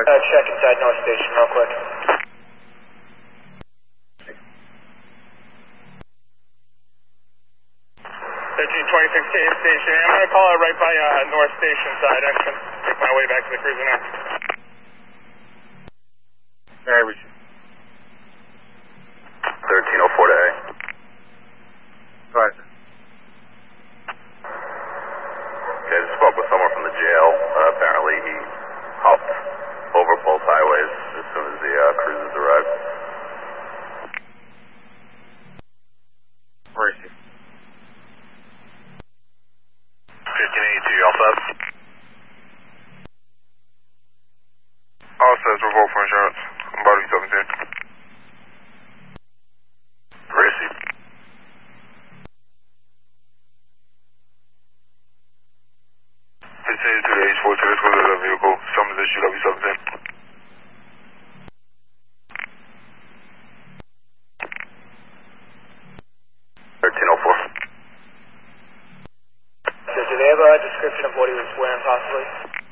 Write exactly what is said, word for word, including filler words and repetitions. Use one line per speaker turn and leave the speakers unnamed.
Uh, check inside North Station real quick.
thirteen twenty-six K Station. I'm going to call it right by uh, North Station side. I'm going to make my way back to the cruiser now.
Alright, we should.
thirteen oh four to A.
Go ahead.
Okay, I just spoke with someone from the jail. Uh, apparently he hopped over both highways as soon as the uh, cruisers arrived.
Where is he?
fifteen eighty-two, y'all set?
All says revoke for insurance. I'm about to be seventeen.
Where is he?
fifteen eighty-two to H fourteen, let's go to the vehicle. Summons issue W seventeen.
thirteen oh four.
So do they have a description of what he was wearing possibly?